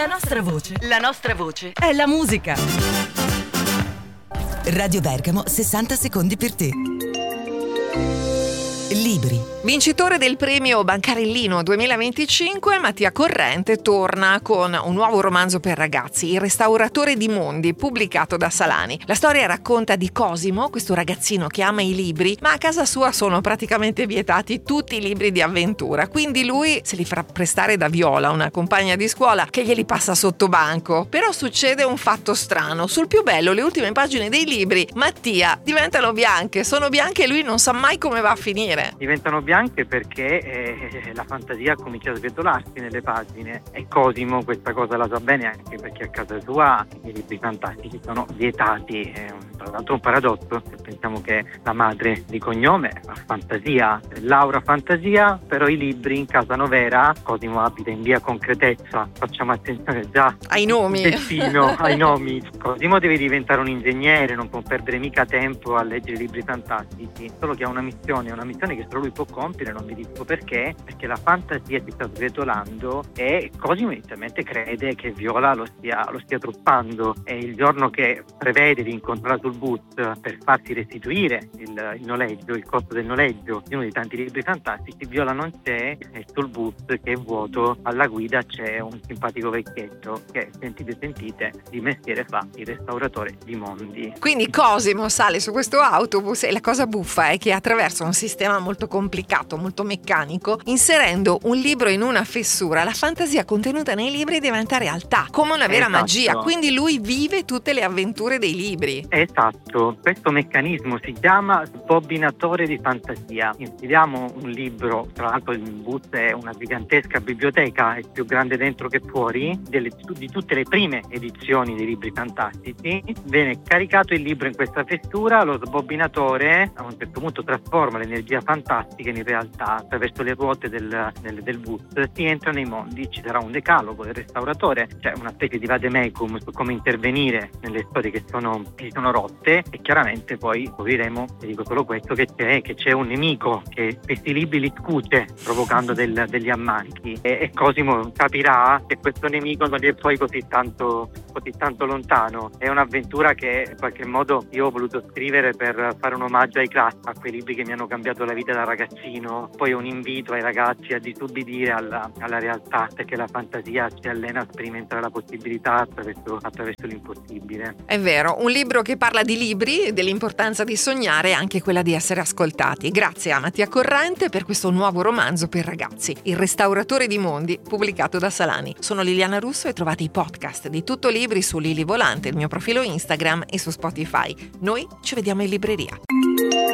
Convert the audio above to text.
La nostra voce è la musica. Radio Bergamo, 60 secondi per te. Libri. Vincitore del premio Bancarellino 2025, Mattia Corrente torna con un nuovo romanzo per ragazzi, Il restauratore di mondi, pubblicato da Salani. La storia racconta di Cosimo, questo ragazzino che ama i libri, ma a casa sua sono praticamente vietati tutti i libri di avventura, quindi lui se li farà prestare da Viola, una compagna di scuola, che glieli passa sotto banco. Però succede un fatto strano: sul più bello, le ultime pagine dei libri, Mattia, diventano bianche, sono bianche e lui non sa mai come va a finire. Diventano bianche perché la fantasia comincia a svetolarsi nelle pagine, e Cosimo questa cosa la sa bene, anche perché a casa sua i libri fantastici sono vietati. Tra l'altro un paradosso, se pensiamo che la madre di cognome ha fantasia, Laura fantasia, però i libri in casa Novera, Cosimo abita in via Concretezza, facciamo attenzione già ai nomi. Ai nomi. Cosimo deve diventare un ingegnere, non può perdere mica tempo a leggere libri fantastici, solo che ha una missione che solo lui può compiere, non vi dico perché la fantasia si sta svetolando e Cosimo inizialmente crede che Viola lo stia truffando, e il giorno che prevede di incontrarla sul bus per farsi restituire il noleggio, il costo del noleggio di uno dei tanti libri fantastici, Viola non c'è, e sul bus, che è vuoto, alla guida c'è un simpatico vecchietto che, sentite, di mestiere fa il restauratore di mondi. Quindi Cosimo sale su questo autobus e la cosa buffa è che attraverso un sistema molto complicato, molto meccanico, inserendo un libro in una fessura, la fantasia contenuta nei libri diventa realtà, come una vera magia. Quindi lui vive tutte le avventure dei libri. Esatto, questo meccanismo si chiama sbobbinatore di fantasia. Inseriamo un libro, tra l'altro il bus è una gigantesca biblioteca, è più grande dentro che fuori, di tutte le prime edizioni dei libri fantastici. Viene caricato il libro in questa fessura, lo sbobbinatore a un certo punto trasforma l'energia fantastica in realtà, attraverso le ruote del bus si entra nei mondi. Ci sarà un decalogo del restauratore, cioè una specie di vademecum su come intervenire nelle storie che si sono rotte, e chiaramente poi scopriremo, vi dico solo questo, che c'è un nemico che questi libri li scuce provocando degli ammanchi, e Cosimo capirà che questo nemico non è poi così tanto lontano. È un'avventura che in qualche modo io ho voluto scrivere per fare un omaggio ai classici, a quei libri che mi hanno cambiato la vita da ragazzino. Poi un invito ai ragazzi a disubbidire alla realtà, perché la fantasia ci allena a sperimentare la possibilità attraverso l'impossibile. È vero, un libro che parla di libri, dell'importanza di sognare e anche quella di essere ascoltati. Grazie a Mattia Corrente per questo nuovo romanzo per ragazzi, Il restauratore di mondi, pubblicato da Salani. Sono Liliana Russo e trovate i podcast di Tutto Libri su Lili Volante, il mio profilo Instagram, e su Spotify. Noi ci vediamo in libreria.